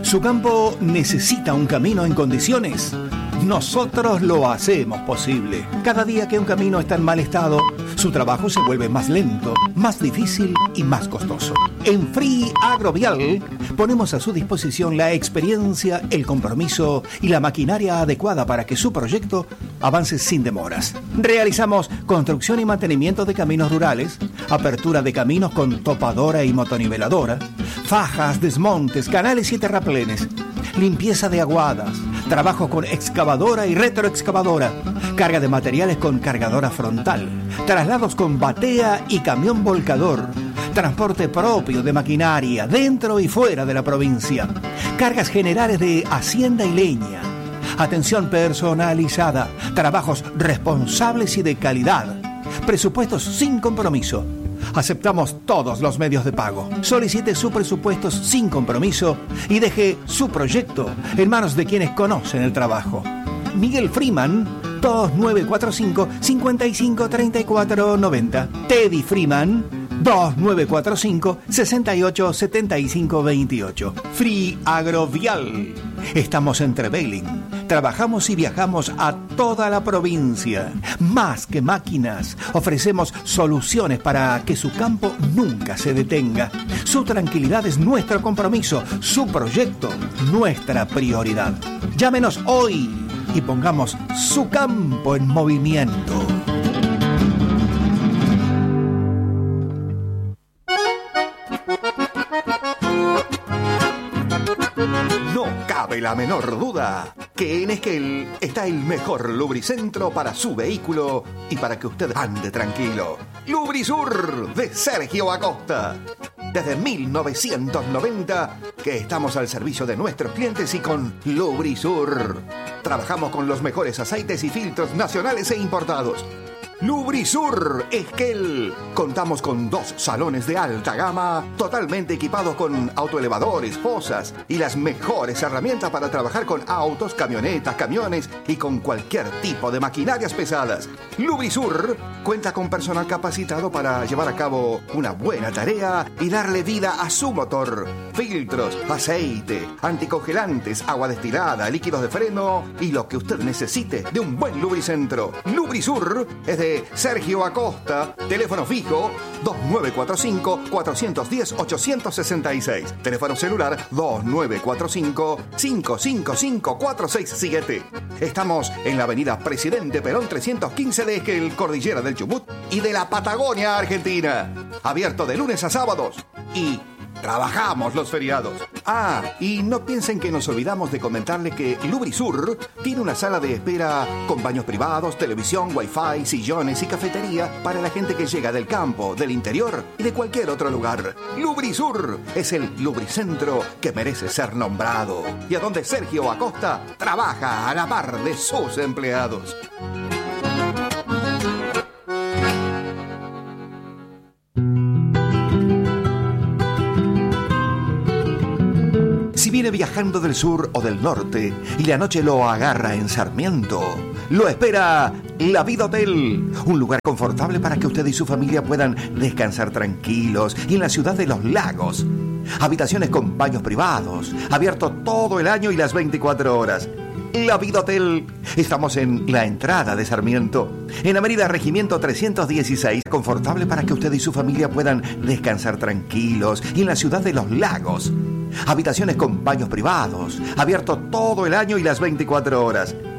¿Su campo necesita un camino en condiciones? Nosotros lo hacemos posible. Cada día que un camino está en mal estado, su trabajo se vuelve más lento, más difícil y más costoso. En Free Agrovial ponemos a su disposición la experiencia, el compromiso y la maquinaria adecuada para que su proyecto avance sin demoras. Realizamos construcción y mantenimiento de caminos rurales, apertura de caminos con topadora y motoniveladora, fajas, desmontes, canales y terraplenes, limpieza de aguadas, trabajo con excavadora y retroexcavadora, carga de materiales con cargadora frontal, traslados con batea y camión volcador, transporte propio de maquinaria dentro y fuera de la provincia, cargas generales de hacienda y leña, atención personalizada, trabajos responsables y de calidad, presupuestos sin compromiso. Aceptamos todos los medios de pago. Solicite su presupuesto sin compromiso y deje su proyecto en manos de quienes conocen el trabajo. Miguel Freeman, 2945-553490. Teddy Freeman, 2945-687528. Free Agrovial. Estamos en Trevelin. Trabajamos y viajamos a toda la provincia. Más que máquinas, ofrecemos soluciones para que su campo nunca se detenga. Su tranquilidad es nuestro compromiso, su proyecto, nuestra prioridad. Llámenos hoy y pongamos su campo en movimiento. No cabe la menor duda que en Esquel está el mejor lubricentro para su vehículo y para que usted ande tranquilo. Lubrisur de Sergio Acosta. Desde 1990 que estamos al servicio de nuestros clientes y con Lubrisur trabajamos con los mejores aceites y filtros nacionales e importados. Lubrisur Esquel. Contamos con 2 salones de alta gama totalmente equipados con autoelevadores, fosas y las mejores herramientas para trabajar con autos, camionetas, camiones y con cualquier tipo de maquinarias pesadas. Lubrisur cuenta con personal capacitado para llevar a cabo una buena tarea y darle vida a su motor. Filtros, aceite, anticongelantes, agua destilada, líquidos de freno y lo que usted necesite de un buen lubricentro. Lubrisur es de Sergio Acosta, teléfono fijo 2945-410-866, teléfono celular 2945-555-467. Estamos en la avenida Presidente Perón 315 de Esquel, Cordillera del Chubut y de la Patagonia Argentina. Abierto de lunes a sábados y trabajamos los feriados. Y no piensen que nos olvidamos de comentarle que Lubrisur tiene una sala de espera con baños privados, televisión, wifi, sillones y cafetería para la gente que llega del campo, del interior y de cualquier otro lugar. Lubrisur es el lubricentro que merece ser nombrado y a donde Sergio Acosta trabaja a la par de sus empleados. Si viene viajando del sur o del norte y la noche lo agarra en Sarmiento, lo espera La Vida Hotel, un lugar confortable para que usted y su familia puedan descansar tranquilos y en la ciudad de Los Lagos. Habitaciones con baños privados, abierto todo el año y las 24 horas. La Vida Hotel. Estamos en la entrada de Sarmiento, en Avenida Regimiento 316. Confortable para que usted y su familia puedan descansar tranquilos y en la ciudad de Los Lagos. Habitaciones con baños privados, abierto todo el año y las 24 horas.